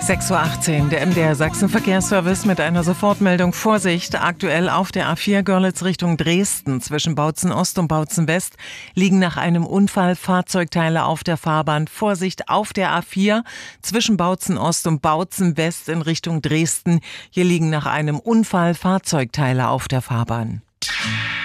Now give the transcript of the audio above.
6:18 Uhr, der MDR Sachsen-Verkehrsservice mit einer Sofortmeldung. Vorsicht, aktuell auf der A4 Görlitz Richtung Dresden zwischen Bautzen Ost und Bautzen West liegen nach einem Unfall Fahrzeugteile auf der Fahrbahn. Vorsicht auf der A4 zwischen Bautzen Ost und Bautzen West in Richtung Dresden. Hier liegen nach einem Unfall Fahrzeugteile auf der Fahrbahn.